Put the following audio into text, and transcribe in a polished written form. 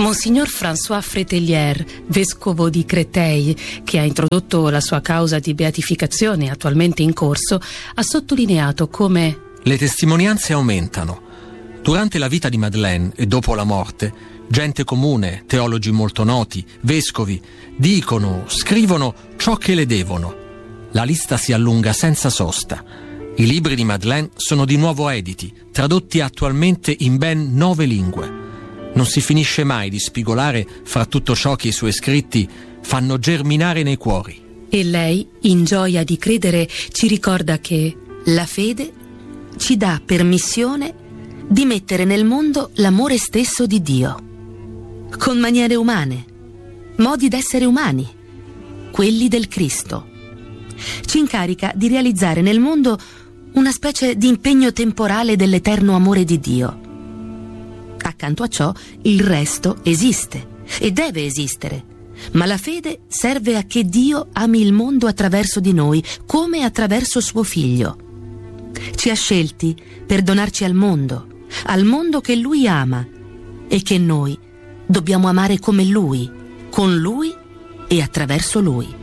Monsignor François Fratellier, vescovo di Créteil, che ha introdotto la sua causa di beatificazione attualmente in corso, ha sottolineato come le testimonianze aumentano. Durante la vita di Madeleine e dopo la morte, gente comune, teologi molto noti, vescovi, dicono, scrivono ciò che le devono. La lista si allunga senza sosta. I libri di Madeleine sono di nuovo editi, tradotti attualmente in ben 9 lingue. Non si finisce mai di spigolare fra tutto ciò che i suoi scritti fanno germinare nei cuori. E lei, in gioia di credere, ci ricorda che la fede ci dà permissione di mettere nel mondo l'amore stesso di Dio, con maniere umane, modi d'essere umani, quelli del Cristo. Ci incarica di realizzare nel mondo una specie di impegno temporale dell'eterno amore di Dio. Accanto a ciò, il resto esiste e deve esistere, ma la fede serve a che Dio ami il mondo attraverso di noi, come attraverso suo Figlio. Ci ha scelti per donarci al mondo che Lui ama e che noi dobbiamo amare come Lui, con Lui e attraverso Lui.